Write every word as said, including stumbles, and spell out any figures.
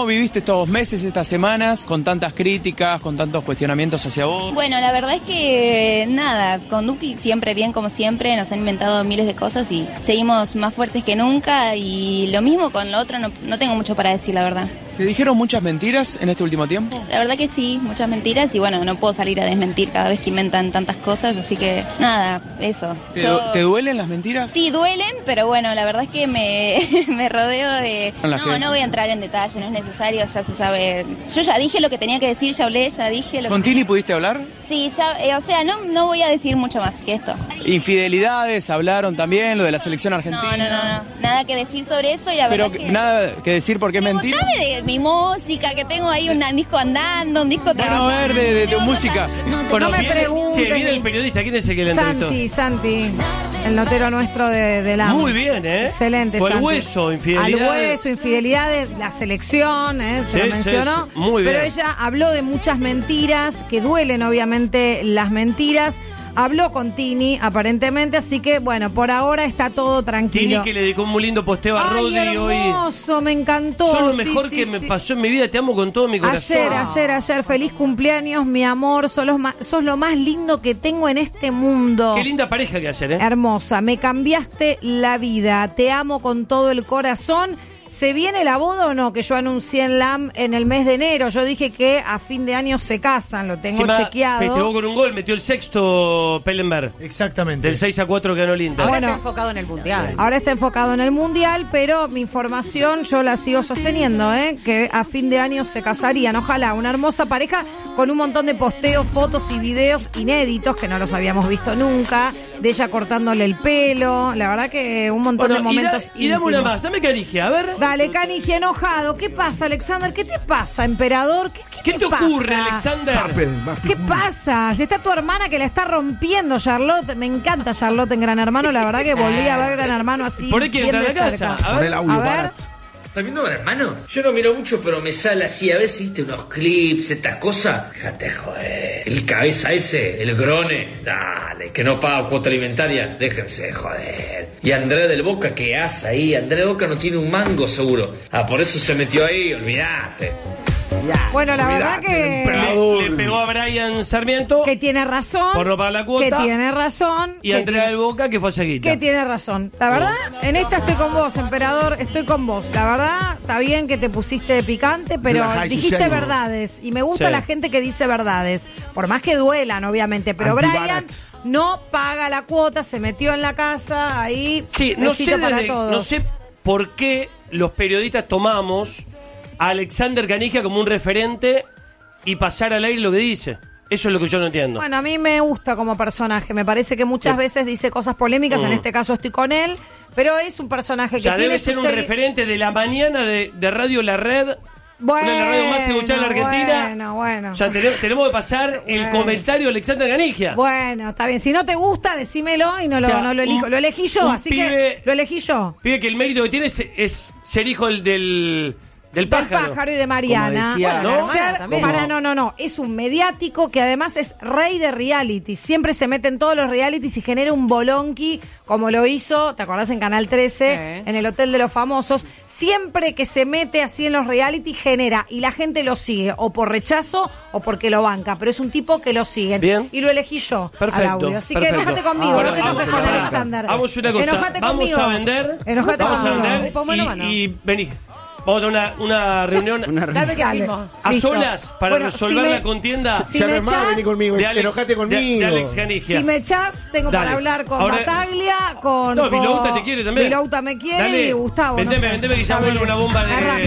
¿Cómo viviste estos meses, estas semanas, con tantas críticas, con tantos cuestionamientos hacia vos? Bueno, la verdad es que nada, con Duki siempre bien como siempre, nos han inventado miles de cosas y seguimos más fuertes que nunca, y lo mismo con lo otro, no, no tengo mucho para decir, la verdad. ¿Se dijeron muchas mentiras en este último tiempo? La verdad que sí, muchas mentiras, y bueno, no puedo salir a desmentir cada vez que inventan tantas cosas, así que nada, eso. ¿Te, Yo... ¿te duelen las mentiras? Sí, duelen, pero bueno, la verdad es que me, me rodeo de... No, que... no voy a entrar en detalle, no es necesario, ya se sabe. Yo ya dije lo que tenía que decir, ya hablé, ya dije lo ¿Con que... Tini pudiste hablar? Sí, ya, eh, o sea, no, no voy a decir mucho más que esto. Infidelidades, hablaron también, lo de la selección argentina. No, no, no, no. Nada que decir sobre eso y la Pero verdad que... nada que decir porque es mentira. Contame de mi música, que tengo ahí un disco andando, un disco trabajando. Bueno, a ver, de, de tu música. No, Bueno, no me viene, preguntes. che, viene el periodista, ¿quién es el que le entrevistó? Santi, Santi, el notero nuestro de, de la... Muy bien, ¿eh? Excelente, Fue al Santi. hueso, infidelidad. Al hueso, infidelidades, la selección, ¿eh? Se Sí, lo mencionó. sí, sí. Muy bien. Pero ella habló de muchas mentiras, que duelen obviamente las mentiras. Habló con Tini, aparentemente, así que, bueno, por ahora está todo tranquilo. Tini, que le dedicó un muy lindo posteo a Ay, Rodri hoy. hermoso, me encantó. Sos lo Sí, mejor sí, que sí. me pasó en mi vida, te amo con todo mi corazón. Ayer, ayer, ayer, feliz cumpleaños, mi amor, sos, los ma- sos lo más lindo que tengo en este mundo. Qué linda pareja que ayer, ¿eh? Hermosa, me cambiaste la vida, te amo con todo el corazón. ¿Se viene la boda o no? Que yo anuncié en L A M en el mes de enero. Yo dije que a fin de año se casan, lo tengo Encima, chequeado. festejó con un gol, metió el sexto Pellenberg. Exactamente. Del seis a cuatro ganó el Inter. Ah, Ahora bueno. está enfocado en el mundial. Ahora está enfocado en el Mundial, pero mi información yo la sigo sosteniendo, ¿eh? Que a fin de año se casarían. Ojalá, una hermosa pareja con un montón de posteos, fotos y videos inéditos que no los habíamos visto nunca, de ella cortándole el pelo. La verdad que un montón Bueno, de momentos y, da- y dame una íntimos. más, dame canigia, a ver. Dale, Canigia, enojado. ¿Qué pasa, Alexander? ¿Qué te pasa, emperador? ¿Qué, qué, ¿Qué te pasa? ocurre, Alexander? ¿Qué pasa? Si está tu hermana que la está rompiendo, Charlotte. Me encanta Charlotte en Gran Hermano. La verdad que volví a ver Gran Hermano así. ¿Por qué quiere bien entrar a de casa? cerca. A Por ver. el audio, A ver. Barat. ¿Estás viendo, hermano? Yo no miro mucho, pero me sale así a veces, ¿viste? Unos clips, estas cosas. Déjate joder. El cabeza ese, el grone. Dale, que no paga cuota alimentaria. Déjense joder. Y Andrés del Boca, ¿qué hace ahí? Andrés del Boca no tiene un mango, seguro. Ah, por eso se metió ahí, olvidate. Bueno, la verdad Olvidate, que, emperador. Le, le pegó a Brian Sarmiento que tiene razón. por no pagar la cuota. Que tiene razón. Y que Andrea tiene- del Boca, que fue a seguir. Que tiene razón. La verdad, en esta estoy con vos, emperador, estoy con vos. La verdad, está bien que te pusiste de picante, pero La high dijiste society. verdades. Y me gusta Sí. la gente que dice verdades. Por más que duelan, obviamente. Pero Anti-Barat. Brian no paga la cuota, se metió en la casa, ahí. Sí, no besito sé, para desde- todos. no sé por qué los periodistas tomamos a Alexander Canigia como un referente y pasar al aire lo que dice. Eso es lo que yo no entiendo. Bueno, a mí me gusta como personaje. Me parece que muchas Sí. veces dice cosas polémicas. Mm. En este caso estoy con él. Pero es un personaje o sea, que tiene debe ser su un segui- referente de la mañana de, de Radio La Red. Bueno, una de las radios más escuchadas en la Argentina. Bueno, bueno. O sea, tenemos, tenemos que pasar el Bueno. comentario de Alexander Canigia. Bueno, está bien. Si no te gusta, decímelo y no, O lo, sea, no lo elijo. un- Lo elegí yo, un así pibe- que lo elegí yo. Pide que el mérito que tiene es, es ser hijo del, del, del Del pájaro. pájaro y de Mariana. Como decía Bueno, la ser- hermana también. para, no, no, no. Es un mediático que además es rey de reality. Siempre se mete en todos los realities y genera un bolonqui, como lo hizo, ¿te acordás en Canal trece? Sí. En el Hotel de los Famosos. Siempre que se mete así en los reality genera y la gente lo sigue, o por rechazo o porque lo banca. Pero es un tipo que lo siguen. Bien. Y lo elegí yo Perfecto, al audio. Así perfecto. que enojate conmigo, Bueno, no te vamos enojes a- con pará, Alexander. Vamos a una cosa. Enojate Vamos conmigo. a vender. Enojate vamos conmigo. a vender. Un poco Y, mano a mano. y vení. Vamos a una, una reunión Una reunión. Dame que Dale. firmo. a Listo. solas para Bueno, resolver si me- la contienda si ya me no es más echás- venir conmigo, de Alex, enojate de- conmigo. de Alex Canigia. Si me echás, tengo Dale. para hablar con Ahora- Bataglia, con... No, con- Vilouta te quiere también. Vilouta me quiere Dale. y Gustavo. Vendeme, no sé. vendeme que ya Dale. vuelve una bomba de- Arranca.